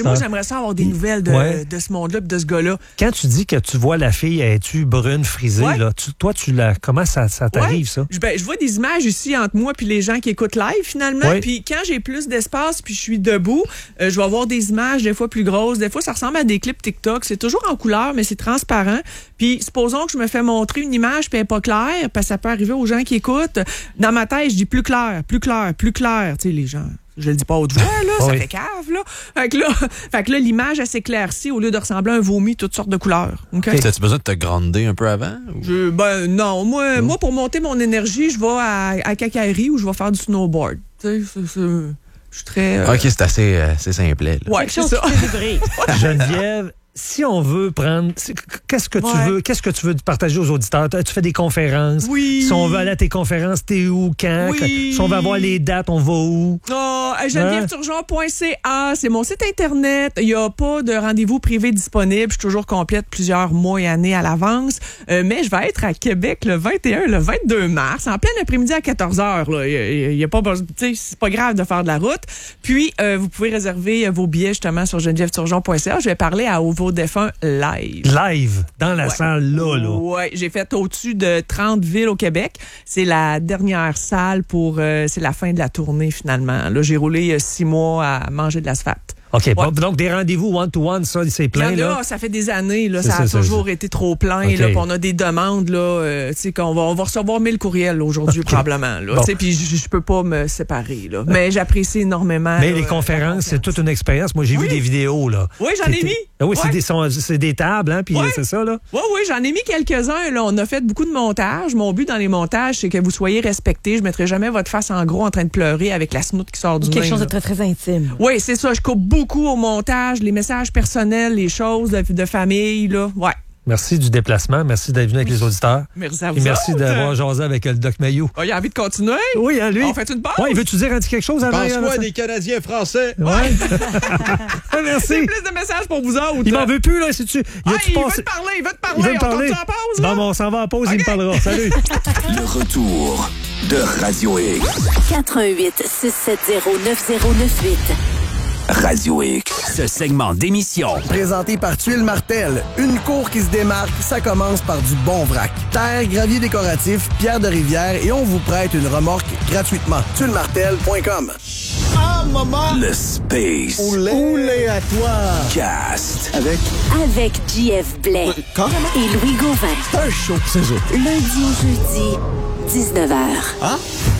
Moi, j'aimerais ça avoir des nouvelles de ce monde-là et de ce gars-là. Quand tu dis que tu vois la fille, es-tu brune, frisée, là, toi, comment ça t'arrive, ça? Je vois des images ici entre moi et les gens qui écoutent live, finalement. Puis quand j'ai plus d'espace puis je suis debout, je vais avoir des images des fois plus grosses. Des fois, ça ressemble à des clips TikTok. C'est toujours en couleur, mais c'est transparent. Puis supposons que je me fais montrer une image puis elle n'est pas claire, parce que ça peut arriver aux gens qui écoutent. Dans ma tête, je dis plus clair, plus clair, plus clair. Tu sais, les gens... Je le dis pas haute voix, là, ça fait cave, là. Fait que là, l'image, elle s'éclaircit au lieu de ressembler à un vomi, toutes sortes de couleurs. Okay? T'as-tu besoin de te grander un peu avant? Ou... Non. Moi, pour monter mon énergie, je vais à Kakari ou je vais faire du snowboard. Tu sais, je suis très... OK, c'est assez simplet. Là. Ouais, c'est ça. Geneviève, si on veut prendre... Qu'est-ce que tu veux partager aux auditeurs? Tu fais des conférences. Oui. Si on veut aller à tes conférences, t'es où, quand? Oui. Si on veut avoir les dates, on va où? GenevièveTurgeon.ca, c'est mon site Internet. Il n'y a pas de rendez-vous privé disponible. Je suis toujours complète plusieurs mois et années à l'avance. Mais je vais être à Québec le 21, le 22 mars, en plein après-midi à 14h. Là. Il y a pas, c'est pas grave de faire de la route. Puis, vous pouvez réserver vos billets justement sur GenevièveTurgeon.ca. Je vais parler à vos défunts live. Live, dans la salle, là. Oui, j'ai fait au-dessus de 30 villes au Québec. C'est la dernière salle pour... c'est la fin de la tournée, finalement. Là, j'ai roulé 6 mois à manger de l'asphalte. OK, bon, donc des rendez-vous one-to-one, ça, c'est plein, là? Ça fait des années, là, ça a toujours été trop plein, là, puis on a des demandes, là, tu sais, on va recevoir 1000 courriels aujourd'hui, probablement, là, tu sais, puis je peux pas me séparer, là, mais j'apprécie énormément. Mais les conférences, c'est toute une expérience. Moi, j'ai vu des vidéos, là. Oui, j'en ai mis. Oui, c'est des tables, hein, puis c'est ça, là? Oui, j'en ai mis quelques-uns, là, on a fait beaucoup de montages. Mon but dans les montages, c'est que vous soyez respectés. Je mettrai jamais votre face en gros en train de pleurer avec la snoute qui sort du nez. Quelque chose de très, très intime. Oui, c'est ça, je coupe beaucoup au montage, les messages personnels, les choses de famille, là. Ouais. Merci du déplacement. Merci d'être venu avec les auditeurs. Merci à vous. Et merci d'avoir jasé avec le Doc Mayou. Oh, il a envie de continuer? Oui, hein, lui. On fait une pause? Oui, veux-tu dire quelque chose avant? Pense-moi des Canadiens français. Oui. Merci. C'est plus de messages pour vous autres. Il m'en veut plus, là, si tu... il veut te parler, il veut te parler. On tombe en pause, là? Bon, on s'en va en pause, il me parlera. Salut. Le retour de Radio X. 88 670 9098. Radio X. Ce segment d'émission, présenté par Tuile Martel, une cour qui se démarque, ça commence par du bon vrac. Terre, gravier décoratif, pierre de rivière et on vous prête une remorque gratuitement. tuilemartel.com. Ah, maman! Le Space. Oulé à toi! Cast. Avec JF Blais et Louis Gauvin. C'est un show, c'est ça. Lundi au jeudi, 19h. Ah?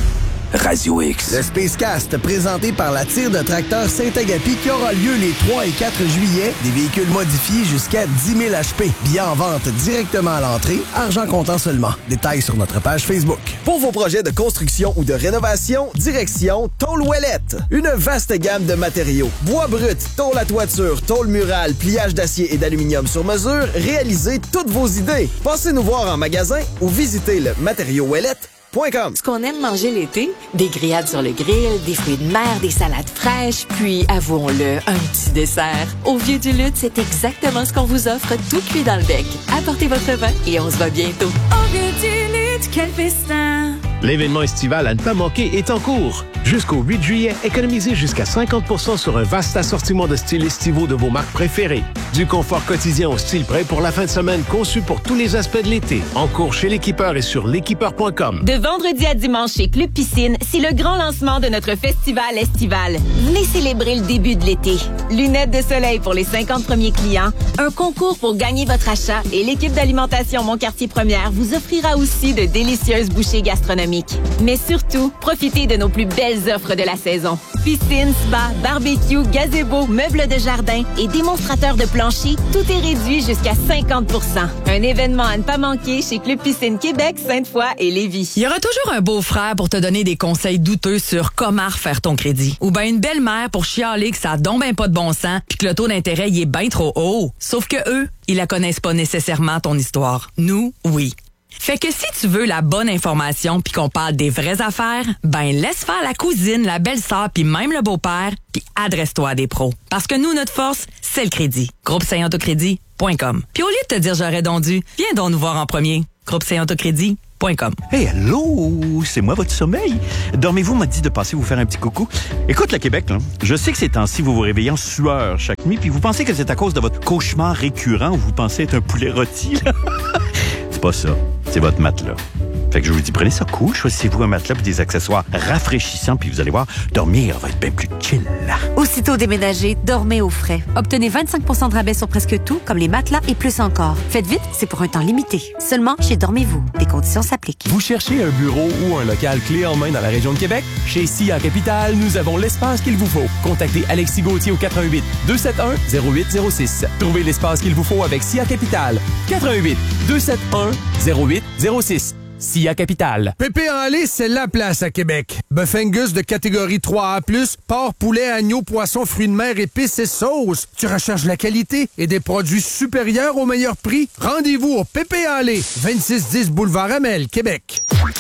Radio X. Le Spacecast, présenté par la tire de tracteur Saint-Agapi qui aura lieu les 3 et 4 juillet. Des véhicules modifiés jusqu'à 10 000 HP. Billets en vente directement à l'entrée. Argent comptant seulement. Détails sur notre page Facebook. Pour vos projets de construction ou de rénovation, direction Tôle Ouellette. Une vaste gamme de matériaux. Bois brut, tôle à toiture, tôle murale, pliage d'acier et d'aluminium sur mesure. Réalisez toutes vos idées. Passez nous voir en magasin ou visitez le matériauxouellette.com. Ce qu'on aime manger l'été, des grillades sur le grill, des fruits de mer, des salades fraîches, puis, avouons-le, un petit dessert. Au Vieux du Lutte, c'est exactement ce qu'on vous offre, tout cuit dans le bec. Apportez votre vin et on se voit bientôt. Au Vieux du Lutte, quel festin! L'événement estival à ne pas manquer est en cours. Jusqu'au 8 juillet, économisez jusqu'à 50% sur un vaste assortiment de styles estivaux de vos marques préférées. Du confort quotidien au style prêt pour la fin de semaine conçu pour tous les aspects de l'été. En cours chez l'équipeur et sur l'équipeur.com. De vendredi à dimanche chez Club Piscine, c'est le grand lancement de notre festival estival. Venez célébrer le début de l'été. Lunettes de soleil pour les 50 premiers clients, un concours pour gagner votre achat et l'équipe d'alimentation Mon Quartier Première vous offrira aussi de délicieuses bouchées gastronomiques. Mais surtout, profitez de nos plus belles offres de la saison. Piscine, spa, barbecue, gazebo, meubles de jardin et démonstrateurs de plancher, tout est réduit jusqu'à 50%. Un événement à ne pas manquer chez Club Piscine Québec, Sainte-Foy et Lévis. Il y aura toujours un beau-frère pour te donner des conseils douteux sur comment refaire ton crédit. Ou bien une belle-mère pour chialer que ça a donc ben pas de bon sens puis que le taux d'intérêt y est bien trop haut. Sauf que eux, ils la connaissent pas nécessairement ton histoire. Nous, oui. Fait que si tu veux la bonne information puis qu'on parle des vraies affaires, ben laisse faire la cousine, la belle-sœur puis même le beau-père puis adresse-toi à des pros. Parce que nous, notre force, c'est le crédit. GroupeSaintAutocrédit.com. Puis au lieu de te dire j'aurais donc dû, viens donc nous voir en premier. GroupeSaintAutocrédit.com. Québec.com. Hey, allô, c'est moi votre sommeil. Dormez-vous m'a dit de passer vous faire un petit coucou. Écoute, le Québec, là, je sais que ces temps-ci, vous vous réveillez en sueur chaque nuit, puis vous pensez que c'est à cause de votre cauchemar récurrent où vous pensez être un poulet rôti. C'est pas ça, c'est votre matelas. Fait que je vous dis, prenez ça cool, choisissez-vous un matelas et des accessoires rafraîchissants, puis vous allez voir, dormir va être bien plus chill. Aussitôt déménagé, dormez au frais. Obtenez 25 % de rabais sur presque tout, comme les matelas et plus encore. Faites vite, c'est pour un temps limité. Seulement chez Dormez-vous. Les conditions s'appliquent. Vous cherchez un bureau ou un local clé en main dans la région de Québec? Chez SIA Capital, nous avons l'espace qu'il vous faut. Contactez Alexis Gauthier au 88 271 0806. Trouvez l'espace qu'il vous faut avec SIA Capital. 88 271 0806. SIA Capital. Pépé en lait, c'est la place à Québec. Bœuf Angus de catégorie 3A+, porc, poulet, agneau, poisson, fruits de mer, épices et sauces. Tu recherches la qualité et des produits supérieurs au meilleur prix? Rendez-vous au Pépé en lait, 2610 boulevard Amel, Québec.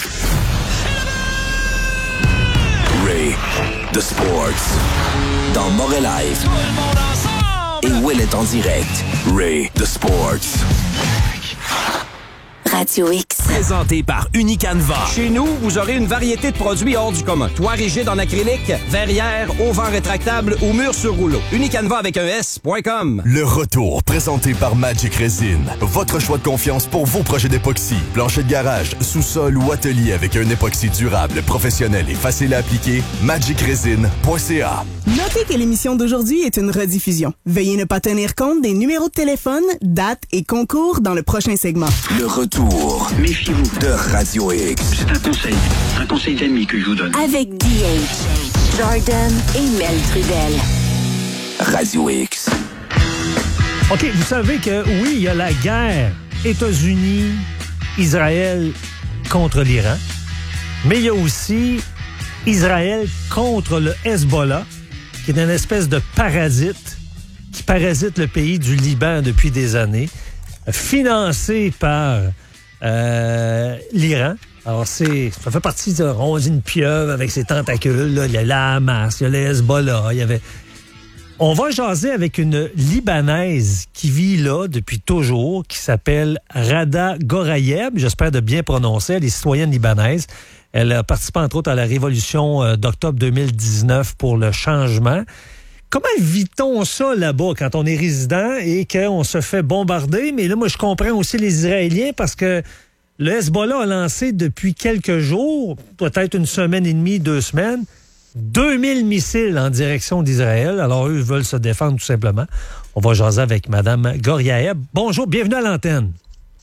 Ray, The Sports, dans Montréal Live. Et Will est en direct. Ray, The Sports. Radio X. Présenté par Unicanva. Chez nous, vous aurez une variété de produits hors du commun. Toit rigide en acrylique, verrière, auvent rétractable ou mur sur rouleau. Unicanva avec un S.com. Le retour, présenté par Magic Resin. Votre choix de confiance pour vos projets d'époxy. Plancher de garage, sous-sol ou atelier avec un époxy durable, professionnel et facile à appliquer. magicresin.ca. Notez que l'émission d'aujourd'hui est une rediffusion. Veuillez ne pas tenir compte des numéros de téléphone, dates et concours dans le prochain segment. Le retour. Méfiez-vous de Radio X. C'est un conseil d'amis que je vous donne. Avec DH, Jordan et Mel Trudel. Radio X. OK, vous savez que oui, il y a la guerre États-Unis, Israël contre l'Iran, mais il y a aussi Israël contre le Hezbollah, qui est une espèce de parasite qui parasite le pays du Liban depuis des années, financé par l'Iran. Alors, ça fait partie de on dit une pieuvre avec ses tentacules. Là. Il y a la Hamas, il y a le Hezbollah. On va jaser avec une Libanaise qui vit là depuis toujours, qui s'appelle Rada Gorayeb. J'espère de bien prononcer. Elle est citoyenne libanaise. Elle a participé, entre autres, à la révolution d'octobre 2019 pour le changement. Comment vit-on ça là-bas quand on est résident et qu'on se fait bombarder? Mais là, moi, je comprends aussi les Israéliens parce que le Hezbollah a lancé depuis quelques jours, peut-être une semaine et demie, 2 semaines, 2000 missiles en direction d'Israël. Alors, eux veulent se défendre tout simplement. On va jaser avec Mme Goryaeb. Bonjour, bienvenue à l'antenne.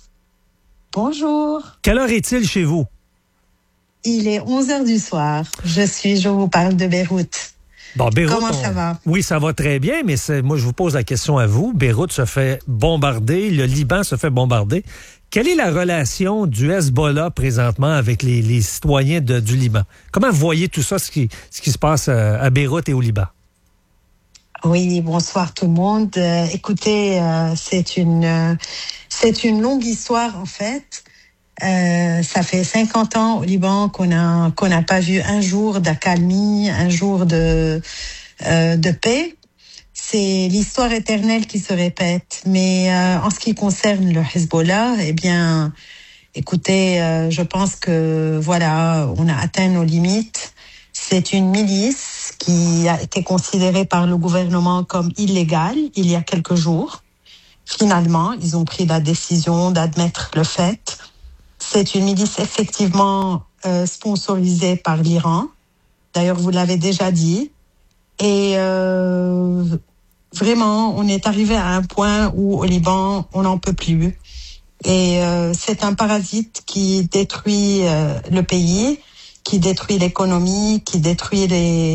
Bonjour. Quelle heure est-il chez vous? Il est 11h du soir. Je vous parle de Beyrouth. Bon, Beyrouth, comment ça va? Oui, ça va très bien, mais moi, je vous pose la question à vous. Beyrouth se fait bombarder, le Liban se fait bombarder. Quelle est la relation du Hezbollah présentement avec les citoyens du Liban? Comment vous voyez tout ça, ce qui se passe à Beyrouth et au Liban? Oui, bonsoir tout le monde. Écoutez, c'est une longue histoire en fait. Ça fait 50 ans au Liban qu'on n'a pas vu un jour d'accalmie, un jour de paix. C'est l'histoire éternelle qui se répète. Mais en ce qui concerne le Hezbollah, eh bien, écoutez, je pense que voilà, on a atteint nos limites. C'est une milice qui a été considérée par le gouvernement comme illégale il y a quelques jours. Finalement, ils ont pris la décision d'admettre le fait. C'est une milice effectivement sponsorisée par l'Iran. D'ailleurs, vous l'avez déjà dit. Et vraiment, on est arrivé à un point où au Liban, on n'en peut plus. Et c'est un parasite qui détruit le pays, qui détruit l'économie, qui détruit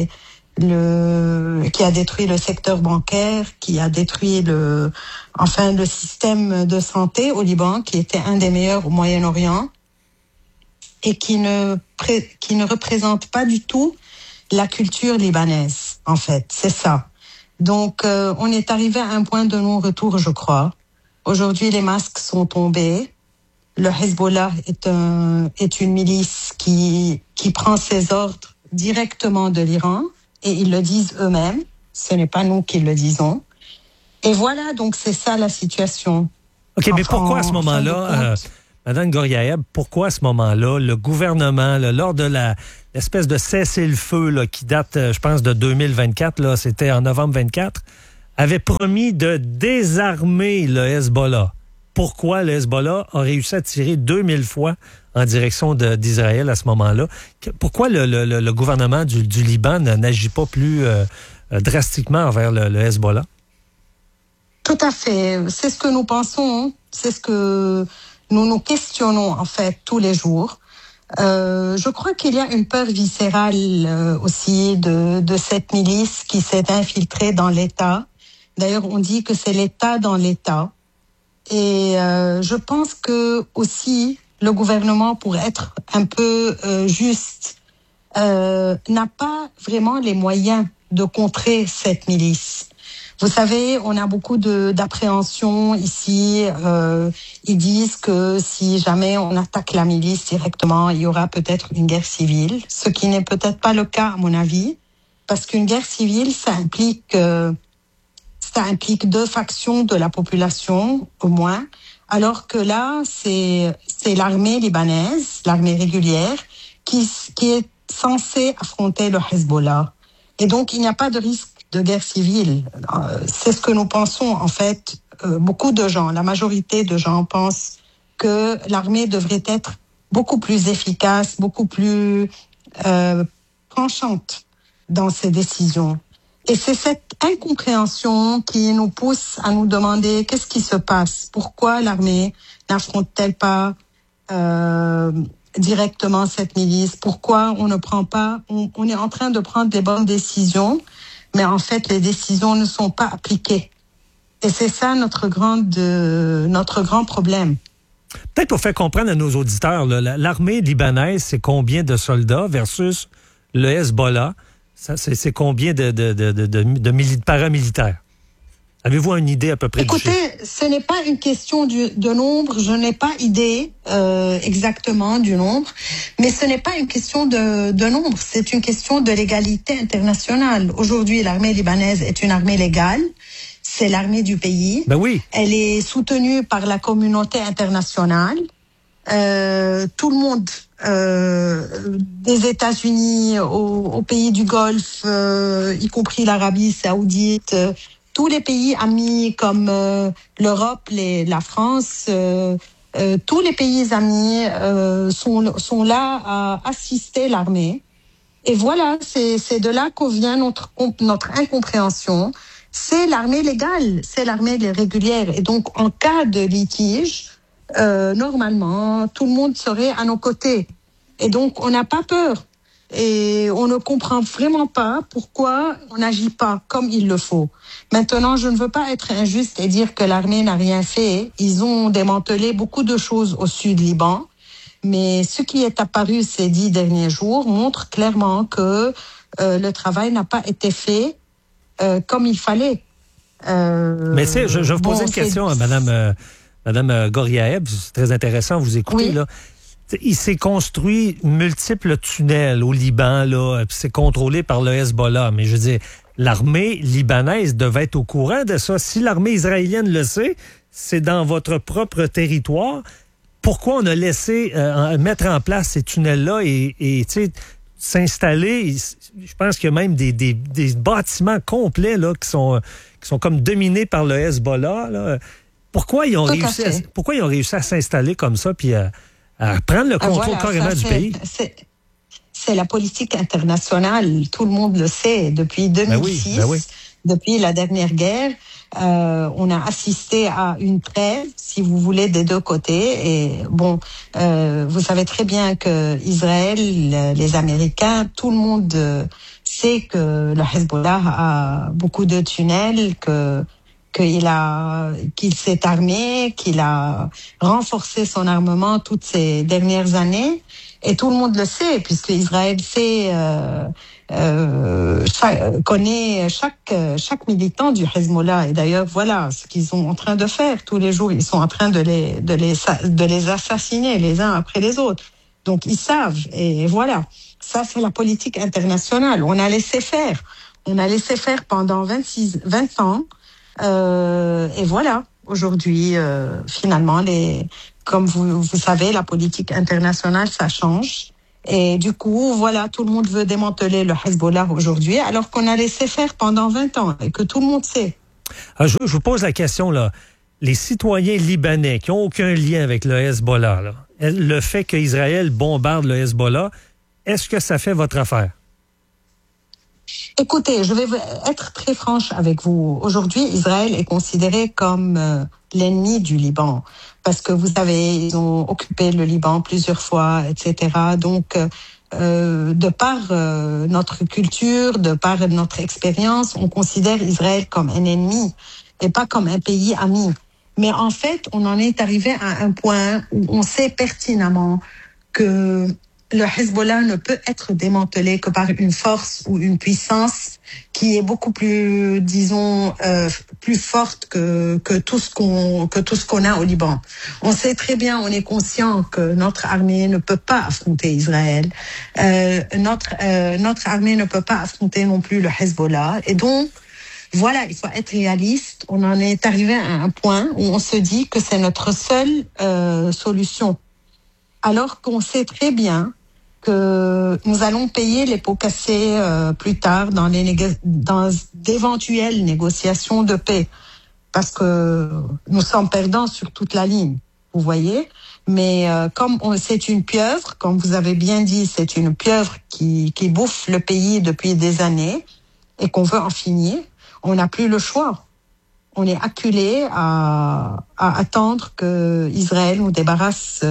qui a détruit le secteur bancaire, qui a détruit le système de santé au Liban, qui était un des meilleurs au Moyen-Orient, et qui ne représente pas du tout la culture libanaise, en fait. C'est ça. Donc, on est arrivé à un point de non-retour, je crois. Aujourd'hui, les masques sont tombés. Le Hezbollah est une milice qui prend ses ordres directement de l'Iran, et ils le disent eux-mêmes. Ce n'est pas nous qui le disons. Et voilà, donc c'est ça la situation. OK, mais pourquoi à ce moment-là... Madame Goryaïeb, pourquoi à ce moment-là, le gouvernement, là, lors de l'espèce de cessez-le-feu là, qui date, je pense, de 2024, là, c'était en novembre 24, avait promis de désarmer le Hezbollah? Pourquoi le Hezbollah a réussi à tirer 2000 fois en direction d'Israël à ce moment-là? Pourquoi le gouvernement du Liban n'agit pas plus drastiquement envers le Hezbollah? Tout à fait. C'est ce que nous pensons. C'est ce que nous nous questionnons, en fait, tous les jours. Je crois qu'il y a une peur viscérale aussi de cette milice qui s'est infiltrée dans l'État. D'ailleurs, on dit que c'est l'État dans l'État. Et je pense que aussi le gouvernement, pour être un peu juste, n'a pas vraiment les moyens de contrer cette milice. Vous savez, on a beaucoup d'appréhension ici. Ils disent que si jamais on attaque la milice directement, il y aura peut-être une guerre civile, ce qui n'est peut-être pas le cas à mon avis, parce qu'une guerre civile, ça implique 2 factions de la population au moins, alors que là, c'est l'armée libanaise, l'armée régulière, qui est censée affronter le Hezbollah. Et donc, il n'y a pas de risque de guerre civile. C'est ce que nous pensons, en fait. Beaucoup de gens, la majorité de gens pensent que l'armée devrait être beaucoup plus efficace, beaucoup plus tranchante dans ses décisions. Et c'est cette incompréhension qui nous pousse à nous demander qu'est-ce qui se passe? Pourquoi l'armée n'affronte-t-elle pas directement cette milice? Pourquoi on ne prend pas... On est en train de prendre des bonnes décisions, mais en fait, les décisions ne sont pas appliquées. Et c'est ça notre grand problème. Peut-être pour faire comprendre à nos auditeurs, là, l'armée libanaise, c'est combien de soldats versus le Hezbollah? Ça, c'est combien de paramilitaires? Avez-vous une idée à peu près? Écoutez, ce n'est pas une question de nombre. Je n'ai pas idée exactement du nombre. Mais ce n'est pas une question de nombre. C'est une question de légalité internationale. Aujourd'hui, l'armée libanaise est une armée légale. C'est l'armée du pays. Ben oui. Elle est soutenue par la communauté internationale. Tout le monde, des États-Unis aux pays du Golfe, y compris l'Arabie Saoudite, tous les pays amis comme l'Europe, la France, tous les pays amis sont là à assister l'armée. Et voilà, c'est de là qu'en vient notre incompréhension. C'est l'armée légale, c'est l'armée régulière. Et donc, en cas de litige, normalement, tout le monde serait à nos côtés. Et donc, on n'a pas peur. Et on ne comprend vraiment pas pourquoi on n'agit pas comme il le faut. Maintenant, je ne veux pas être injuste et dire que l'armée n'a rien fait. Ils ont démantelé beaucoup de choses au sud Liban. Mais ce qui est apparu ces 10 derniers jours montre clairement que le travail n'a pas été fait comme il fallait. Mais je vais vous poser une question à Madame Goryaïeb. C'est très intéressant, vous écoutez, oui. Là. Il s'est construit multiples tunnels au Liban, là, puis c'est contrôlé par le Hezbollah. Mais je veux dire, l'armée libanaise devait être au courant de ça. Si l'armée israélienne le sait, c'est dans votre propre territoire. Pourquoi on a laissé mettre en place ces tunnels-là et s'installer? Je pense qu'il y a même des bâtiments complets là, qui sont comme dominés par le Hezbollah. Là. Pourquoi ils ont réussi à s'installer comme ça puis à prendre le contrôle carrément du pays? C'est la politique internationale. Tout le monde le sait. Depuis 2006, depuis la dernière guerre, on a assisté à une trêve, si vous voulez, des deux côtés. Et bon, vous savez très bien que Israël, les Américains, tout le monde sait que le Hezbollah a beaucoup de tunnels, qu'il s'est armé, qu'il a renforcé son armement toutes ces dernières années. Et tout le monde le sait, puisque Israël connaît chaque militant du Hezbollah. Et d'ailleurs, voilà ce qu'ils sont en train de faire tous les jours. Ils sont en train de les assassiner les uns après les autres. Donc, ils savent. Et voilà. Ça, c'est la politique internationale. On a laissé faire. On a laissé faire pendant 20 ans. Et voilà. aujourd'hui, finalement, comme vous savez, la politique internationale, ça change. Et du coup, voilà, tout le monde veut démanteler le Hezbollah aujourd'hui, alors qu'on a laissé faire pendant 20 ans et que tout le monde sait. Alors, je vous pose la question, là. Les citoyens libanais qui n'ont aucun lien avec le Hezbollah, là, le fait qu'Israël bombarde le Hezbollah, est-ce que ça fait votre affaire? Écoutez, je vais être très franche avec vous. Aujourd'hui, Israël est considéré comme l'ennemi du Liban. Parce que vous savez, ils ont occupé le Liban plusieurs fois, etc. Donc, de par notre culture, de par notre expérience, on considère Israël comme un ennemi et pas comme un pays ami. Mais en fait, on en est arrivé à un point où on sait pertinemment que le Hezbollah ne peut être démantelé que par une force ou une puissance qui est beaucoup plus, disons, plus forte que tout ce qu'on a au Liban. On sait très bien, on est conscient que notre armée ne peut pas affronter Israël. Notre armée ne peut pas affronter non plus le Hezbollah. Et donc, voilà, il faut être réaliste. On en est arrivé à un point où on se dit que c'est notre seule solution. Alors qu'on sait très bien que nous allons payer les pots cassés plus tard dans d'éventuelles négociations de paix. Parce que nous sommes perdants sur toute la ligne, vous voyez. Mais comme c'est une pieuvre, comme vous avez bien dit, c'est une pieuvre qui bouffe le pays depuis des années et qu'on veut en finir, on n'a plus le choix. On est acculé à attendre que Israël nous débarrasse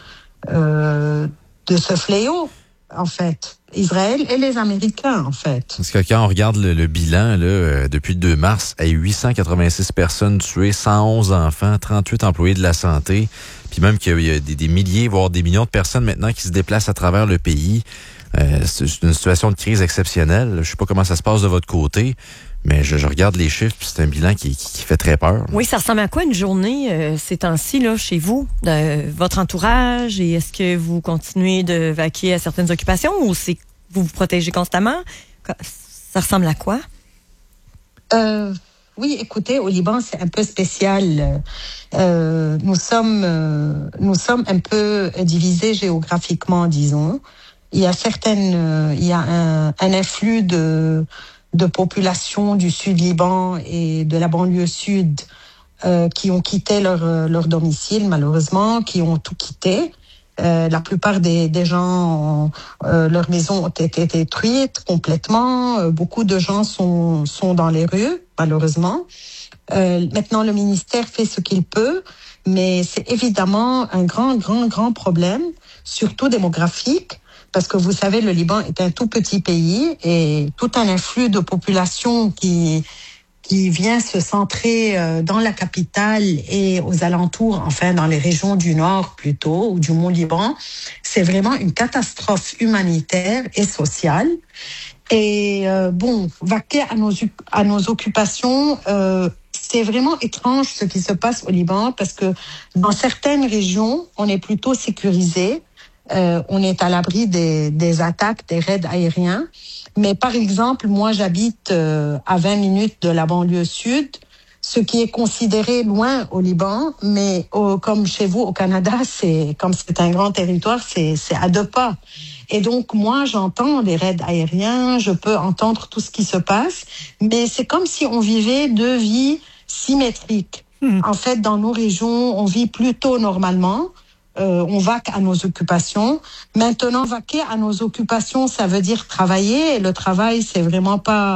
de ce fléau, en fait. Israël et les Américains, en fait. Parce que quand on regarde le bilan, là, depuis le 2 mars, il y a 886 personnes tuées, 111 enfants, 38 employés de la santé, puis même qu'il y a des milliers, voire des millions de personnes maintenant qui se déplacent à travers le pays. C'est une situation de crise exceptionnelle. Je sais pas comment ça se passe de votre côté, mais je regarde les chiffres, puis c'est un bilan qui fait très peur. Oui, ça ressemble à quoi une journée ces temps-ci là chez vous, votre entourage, et est-ce que vous continuez de vaquer à certaines occupations ou vous vous protégez constamment? Ça ressemble à quoi? Oui, écoutez, au Liban, c'est un peu spécial. Nous sommes un peu divisés géographiquement, disons. Il y a un influx de population du sud Liban et de la banlieue sud qui ont quitté leur domicile, malheureusement, qui ont tout quitté. La plupart des gens, leurs maisons ont été détruites complètement. Beaucoup de gens sont dans les rues, malheureusement. Maintenant, le ministère fait ce qu'il peut, mais c'est évidemment un grand problème, surtout démographique. Parce que vous savez, le Liban est un tout petit pays et tout un influx de population qui vient se centrer dans la capitale et aux alentours, enfin dans les régions du nord plutôt, ou du Mont-Liban, c'est vraiment une catastrophe humanitaire et sociale. Et vaquer à nos occupations, c'est vraiment étrange ce qui se passe au Liban parce que dans certaines régions, on est plutôt sécurisé. On est à l'abri des attaques, des raids aériens. Mais par exemple, moi, j'habite à 20 minutes de la banlieue sud, ce qui est considéré loin au Liban, mais comme chez vous au Canada, comme c'est un grand territoire, c'est à 2 pas. Et donc, moi, j'entends les raids aériens, je peux entendre tout ce qui se passe, mais c'est comme si on vivait 2 vies symétriques. En fait, dans nos régions, on vit plutôt normalement. On vaque à nos occupations. Maintenant, vaquer à nos occupations, ça veut dire travailler. Et le travail, c'est vraiment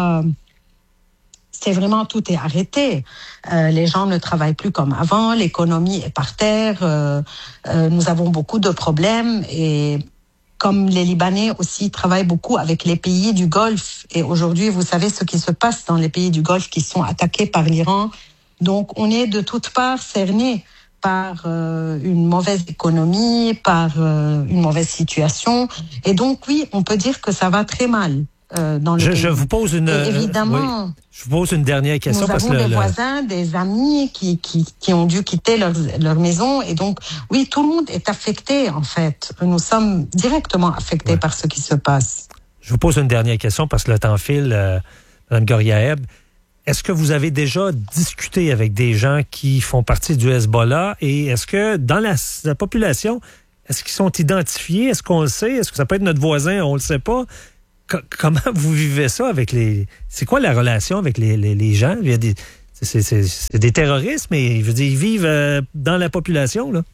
tout est arrêté. Les gens ne travaillent plus comme avant. L'économie est par terre. Nous avons beaucoup de problèmes. Et comme les Libanais aussi travaillent beaucoup avec les pays du Golfe. Et aujourd'hui, vous savez ce qui se passe dans les pays du Golfe qui sont attaqués par l'Iran. Donc, on est de toutes parts cernés par une mauvaise économie, par une mauvaise situation. Et donc, oui, on peut dire que ça va très mal dans le pays. Je vous pose évidemment, je vous pose une dernière question. Nous avons des voisins, des amis qui ont dû quitter leur maison. Et donc, oui, tout le monde est affecté, en fait. Nous sommes directement affectés par ce qui se passe. Je vous pose une dernière question parce que le temps file, Mme Goriaeb. Est-ce que vous avez déjà discuté avec des gens qui font partie du Hezbollah et est-ce que dans la population, est-ce qu'ils sont identifiés? Est-ce qu'on le sait? Est-ce que ça peut être notre voisin? On le sait pas. Comment vous vivez ça avec les... C'est quoi la relation avec les gens? Il y a des... C'est des terroristes, mais je veux dire, ils vivent dans la population, là.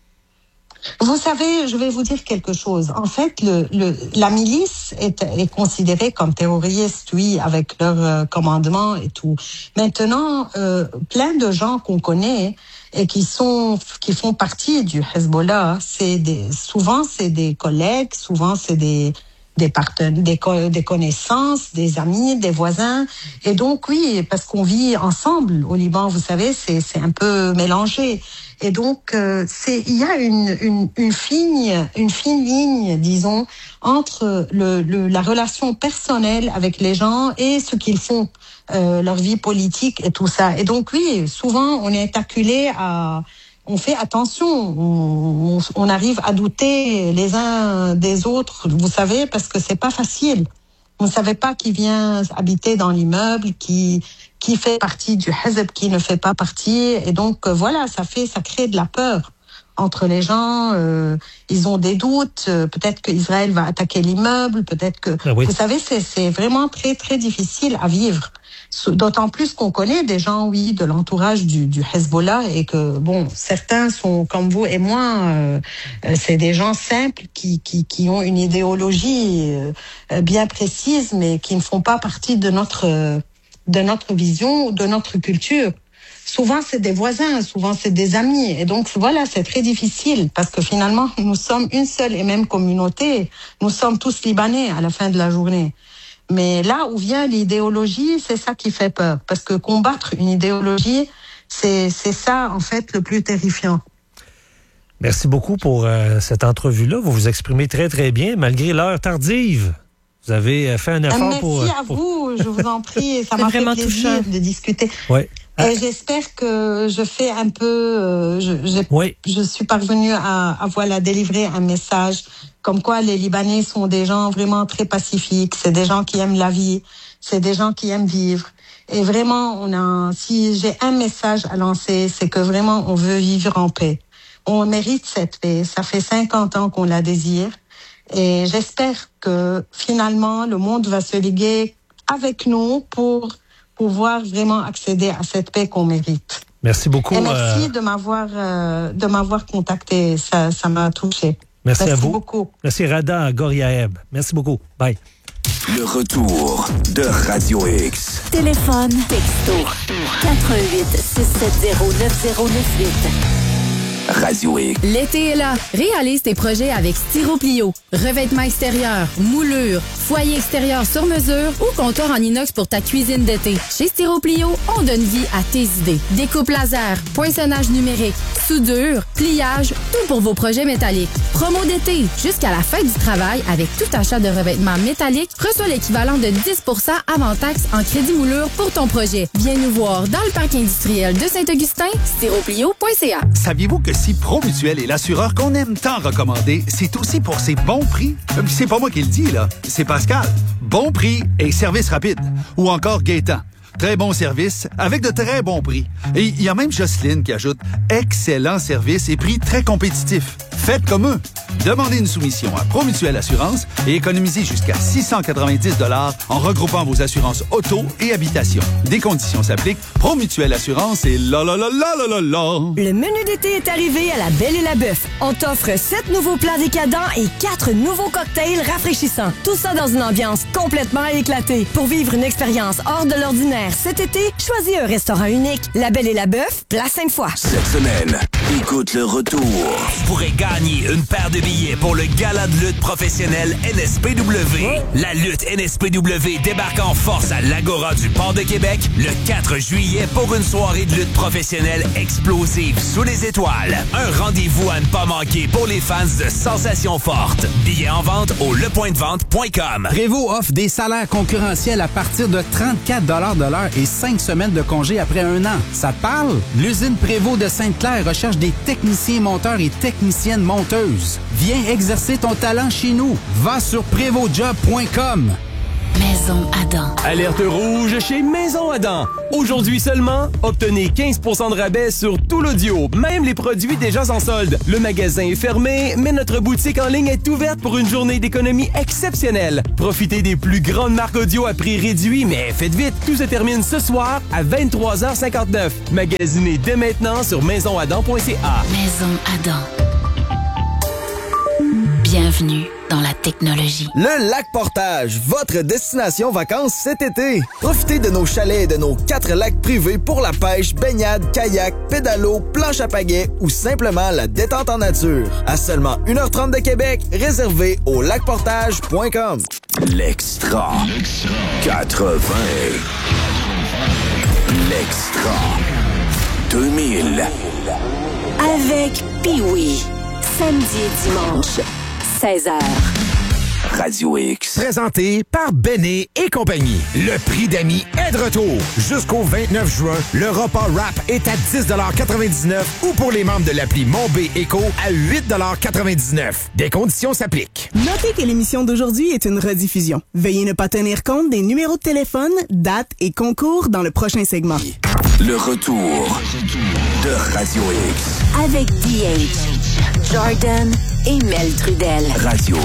Vous savez, je vais vous dire quelque chose. En fait, la milice est considérée comme terroriste, oui, avec leur commandement et tout. Maintenant, plein de gens qu'on connaît et qui font partie du Hezbollah, souvent c'est des collègues, souvent c'est des partenaires, des connaissances, des amis, des voisins. Et donc, oui, parce qu'on vit ensemble au Liban, vous savez, c'est un peu mélangé. Et donc, il y a une fine ligne, disons, entre la relation personnelle avec les gens et ce qu'ils font, leur vie politique et tout ça. Et donc, oui, souvent, on est acculé on fait attention, on arrive à douter les uns des autres, vous savez, parce que c'est pas facile. Vous ne savez pas qui vient habiter dans l'immeuble, qui fait partie du Hezb, qui ne fait pas partie. Et donc, voilà, ça crée de la peur entre les gens. Ils ont des doutes. Peut-être qu'Israël va attaquer l'immeuble. Peut-être que... Ah oui. Vous savez, c'est vraiment très, très difficile à vivre. D'autant plus qu'on connaît des gens, oui, de l'entourage du Hezbollah et que, bon, certains sont comme vous et moi, c'est des gens simples qui ont une idéologie bien précise, mais qui ne font pas partie de notre vision ou de notre culture. Souvent, c'est des voisins, souvent, c'est des amis. Et donc, voilà, c'est très difficile parce que finalement, nous sommes une seule et même communauté. Nous sommes tous Libanais à la fin de la journée. Mais là où vient l'idéologie, c'est ça qui fait peur. Parce que combattre une idéologie, c'est ça, en fait, le plus terrifiant. Merci beaucoup pour cette entrevue-là. Vous vous exprimez très, très bien, malgré l'heure tardive. Vous avez fait un effort pour... Merci à vous, je vous en prie. Ça m'a fait plaisir touchant de discuter. Ouais. Et j'espère que je fais un peu... Je suis parvenue à délivrer un message comme quoi les Libanais sont des gens vraiment très pacifiques. C'est des gens qui aiment la vie. C'est des gens qui aiment vivre. Et vraiment, si j'ai un message à lancer, c'est que vraiment, on veut vivre en paix. On mérite cette paix. Ça fait 50 ans qu'on la désire. Et j'espère que finalement, le monde va se liguer avec nous pour pouvoir vraiment accéder à cette paix qu'on mérite. Merci beaucoup. Et merci de m'avoir contacté. Ça m'a touché. Merci à vous. Beaucoup. Merci Rada Goriaeb. Merci beaucoup. Bye. Le retour de Radio X. Téléphone, texto, 88 670 9098. Radio X. L'été est là. Réalise tes projets avec Styroplio. Revêtement extérieur, moulure, foyer extérieur sur mesure ou comptoir en inox pour ta cuisine d'été. Chez Styroplio, on donne vie à tes idées. Découpe laser, poinçonnage numérique, soudure, pliage, tout pour vos projets métalliques. Promo d'été. Jusqu'à la fin du travail, avec tout achat de revêtement métallique, reçois l'équivalent de 10% avant taxe en crédit moulure pour ton projet. Viens nous voir dans le parc industriel de Saint-Augustin, styroplio.ca. Saviez-vous que si ProMutuel est l'assureur qu'on aime tant recommander, c'est aussi pour ses bons prix? C'est pas moi qui le dis, là. C'est Pascal. Bon prix et service rapide. Ou encore Gaétan. Très bon service avec de très bons prix. Et il y a même Jocelyne qui ajoute excellent service et prix très compétitifs. Faites comme eux. Demandez une soumission à ProMutuel Assurance et économisez jusqu'à 690 $ en regroupant vos assurances auto et habitation. Des conditions s'appliquent. ProMutuel Assurance et la. Le menu d'été est arrivé à la Belle et la Bœuf. On t'offre 7 nouveaux plats décadents et 4 nouveaux cocktails rafraîchissants. Tout ça dans une ambiance complètement éclatée. Pour vivre une expérience hors de l'ordinaire cet été, choisis un restaurant unique. La Belle et la Bœuf, Place Sainte-Foy. Cette semaine, écoute le retour. Tu pourrais gagner une paire de billets pour le gala de lutte professionnelle NSPW. La lutte NSPW débarque en force à l'Agora du Port de Québec le 4 juillet pour une soirée de lutte professionnelle explosive sous les étoiles. Un rendez-vous à ne pas manquer pour les fans de sensations fortes. Billets en vente au lepointdevente.com. Prévost offre des salaires concurrentiels à partir de 34 $ de l'heure et 5 semaines de congé après 1 an. Ça te parle? L'usine Prévost de Sainte-Claire recherche des techniciens monteurs et techniciennes monteuses. Viens exercer ton talent chez nous. Va sur prévostjob.com. Maison Adam. Alerte rouge chez Maison Adam. Aujourd'hui seulement, obtenez 15 % de rabais sur tout l'audio, même les produits déjà en solde. Le magasin est fermé, mais notre boutique en ligne est ouverte pour une journée d'économie exceptionnelle. Profitez des plus grandes marques audio à prix réduit, mais faites vite, tout se termine ce soir à 23h59. Magasinez dès maintenant sur maisonadam.ca. Maison Adam. Bienvenue dans la technologie. Le Lac Portage, votre destination vacances cet été. Profitez de nos chalets et de nos 4 lacs privés pour la pêche, baignade, kayak, pédalo, planche à pagaie ou simplement la détente en nature. À seulement 1h30 de Québec, réservé au lacportage.com. L'Extra 80. L'Extra 2000. Avec Pee-Wee. Samedi et dimanche, 16h. Radio X. Présenté par Béné et compagnie. Le prix d'amis est de retour. Jusqu'au 29 juin, le repas rap est à 10,99 $ ou pour les membres de l'appli Mon B Éco à 8,99 $. Des conditions s'appliquent. Notez que l'émission d'aujourd'hui est une rediffusion. Veuillez ne pas tenir compte des numéros de téléphone, dates et concours dans le prochain segment. Le retour de Radio X. Avec DH, Jordan et Mel Trudel. Radio